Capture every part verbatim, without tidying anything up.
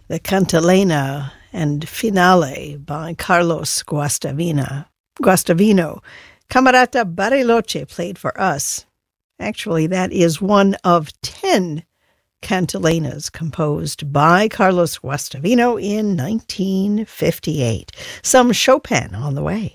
the Cantilena and Finale by Carlos Guastavina. Guastavino. Camerata Bariloche played for us. Actually, that is one of ten cantilenas composed by Carlos Guastavino in nineteen fifty-eight. Some Chopin on the way.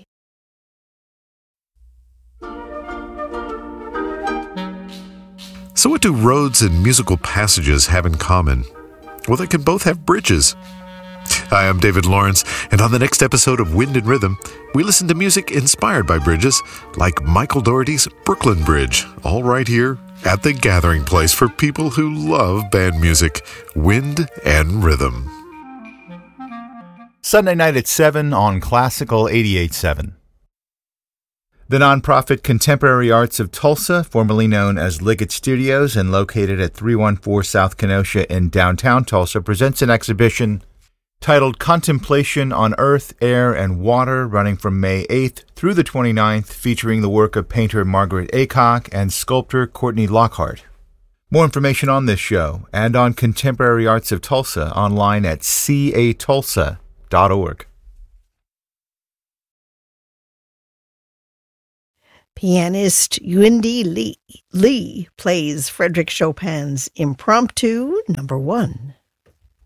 So what do roads and musical passages have in common? Well, they can both have bridges. Hi, I'm David Lawrence, and on the next episode of Wind and Rhythm, we listen to music inspired by bridges, like Michael Dougherty's Brooklyn Bridge, all right here at the gathering place for people who love band music, Wind and Rhythm. Sunday night at seven on Classical eighty-eight point seven. The nonprofit Contemporary Arts of Tulsa, formerly known as Liggett Studios and located at three one four South Kenosha in downtown Tulsa, presents an exhibition titled Contemplation on Earth, Air, and Water, running from May eighth through the twenty-ninth, featuring the work of painter Margaret Aycock and sculptor Courtney Lockhart. More information on this show and on Contemporary Arts of Tulsa online at c a tulsa dot org. Pianist Yundi Lee, Lee plays Frederick Chopin's Impromptu number one.